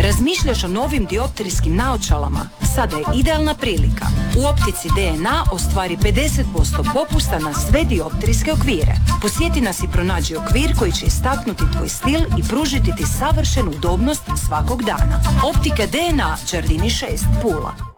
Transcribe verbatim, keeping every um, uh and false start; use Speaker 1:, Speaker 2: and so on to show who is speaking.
Speaker 1: Razmišljaš o novim dioptrijskim naočalama? Sada je idealna prilika. U optici D N A ostvari pedeset posto popusta na sve dioptrijske okvire. Posjeti nas i pronađi okvir koji će istaknuti tvoj stil i pružiti ti savršenu udobnost svakog dana. Optika D N A, Đardini šest, Pula.